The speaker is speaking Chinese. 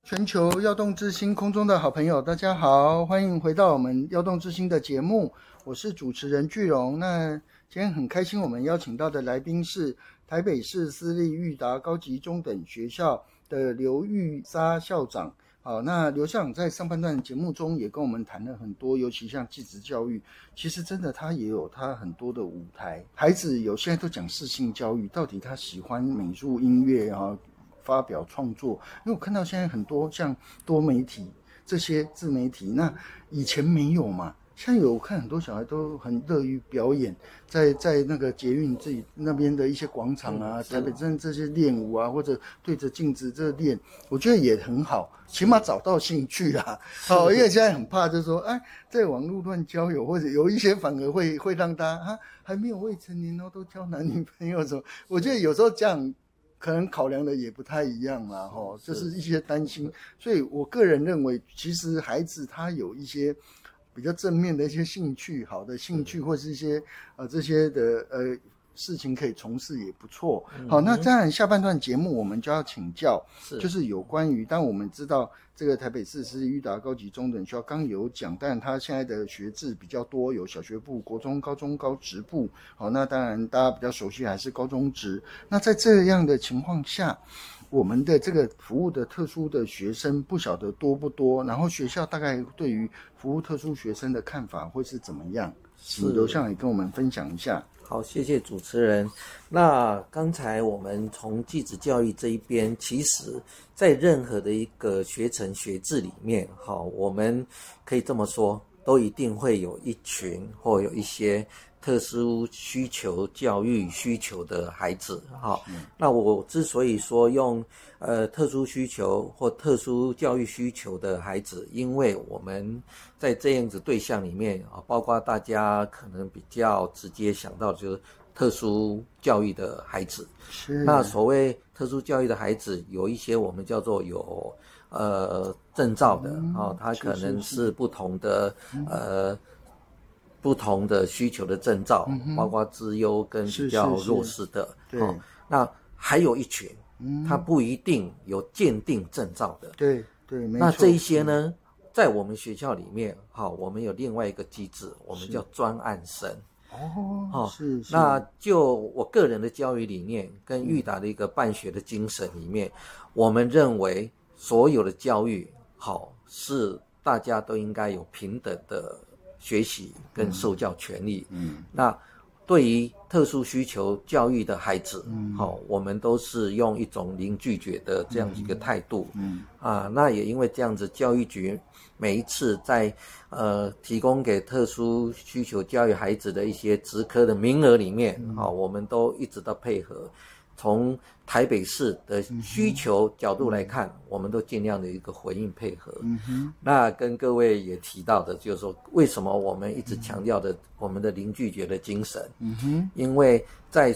全球耀动之星空中的好朋友，大家好，欢迎回到我们耀动之星的节目，我是主持人巨荣。那今天很开心，我们邀请到的来宾是台北市私立育达高级中等学校的刘玉莎校长。好，那刘校长在上半段节目中也跟我们谈了很多，尤其像技职教育，其实真的他也有他很多的舞台。孩子有现在都讲适性教育，到底他喜欢美术、音乐啊？发表创作，因为我看到现在很多像多媒体这些自媒体，那以前没有嘛，现在有，我看很多小孩都很乐于表演，在那个捷运自己那边的一些广场啊，台北镇这些练舞啊，或者对着镜子这练，我觉得也很好，起码找到兴趣啦。好，因为现在很怕就是说，哎，在网络乱交友，或者有一些反而会让大家还没有未成年都交男女朋友什么，我觉得有时候这样。可能考量的也不太一样啦，就是一些担心，所以我个人认为，其实孩子他有一些比较正面的一些兴趣，好的兴趣或是一些这些的事情可以从事也不错。好，那当然下半段节目我们就要请教，就是有关于，当我们知道这个台北市私立育达高级中等学校刚有讲，但它现在的学制比较多，有小学部、国中、高中、高职部。好，那当然大家比较熟悉还是高中职。那在这样的情况下，我们的这个服务的特殊的学生不晓得多不多，然后学校大概对于服务特殊学生的看法会是怎么样？请刘校长也跟我们分享一下。 好，谢谢主持人。那刚才我们从技职教育这一边，其实在任何的一个学程学制里面，我们可以这么说，都一定会有一群或有一些特殊需求教育需求的孩子。那我之所以说用特殊需求或特殊教育需求的孩子，因为我们在这样子对象里面，包括大家可能比较直接想到就是特殊教育的孩子。那所谓特殊教育的孩子，有一些我们叫做有证照的，他可能是不同的不同的需求的证照，包括资优跟比较弱势的。那还有一群，他不一定有鉴定证照的。 对，没错。 那这一些呢，在我们学校里面，我们有另外一个机制，我们叫专案生。 是。 那就我个人的教育理念跟育达的一个办学的精神里面，我们认为所有的教育是大家都应该有平等的学习跟受教权利。那对于特殊需求教育的孩子，我们都是用一种零拒绝的这样一个态度。那也因为这样子，教育局每一次在提供给特殊需求教育孩子的一些职科的名额里面，我们都一直到配合。从台北市的需求角度来看，我们都尽量的一个回应配合。那跟各位也提到的，就是说为什么我们一直强调的我们的零拒绝的精神。因为在